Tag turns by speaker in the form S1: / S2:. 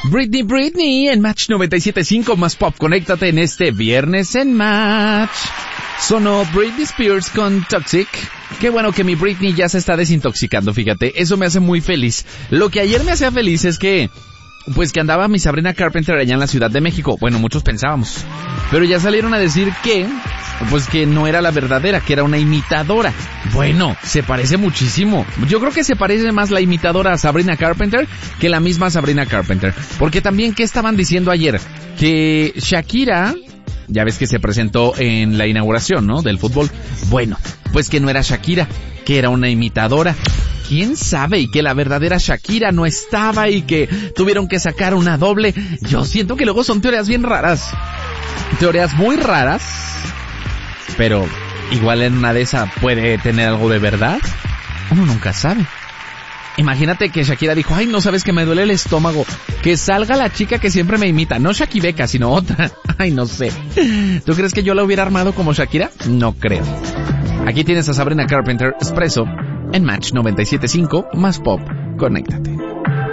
S1: Britney en Match 97.5 más pop. Conéctate en este viernes en Match. Sonó Britney Spears con Toxic. Qué bueno que mi Britney ya se está desintoxicando, fíjate. Eso me hace muy feliz. Lo que ayer me hacía feliz es que andaba mi Sabrina Carpenter allá en la Ciudad de México. Bueno, muchos pensábamos. Pero ya salieron a decir que no era la verdadera, que era una imitadora. Bueno, se parece muchísimo. Yo creo que se parece más la imitadora a Sabrina Carpenter que la misma Sabrina Carpenter. Porque también, ¿qué estaban diciendo ayer? Que Shakira, ya ves que se presentó en la inauguración, ¿no?, del fútbol. Bueno, pues que no era Shakira, que era una imitadora. ¿Quién sabe? Y que la verdadera Shakira no estaba y que tuvieron que sacar una doble. Yo siento que luego son teorías bien raras. Teorías muy raras. Pero igual en una de esas puede tener algo de verdad. Uno nunca sabe. Imagínate que Shakira dijo, ay, no sabes que me duele el estómago. Que salga la chica que siempre me imita. No Shakibeka, sino otra. Ay, no sé. ¿Tú crees que yo la hubiera armado como Shakira? No creo. Aquí tienes a Sabrina Carpenter Expresso en Match 97.5 más pop. Conéctate.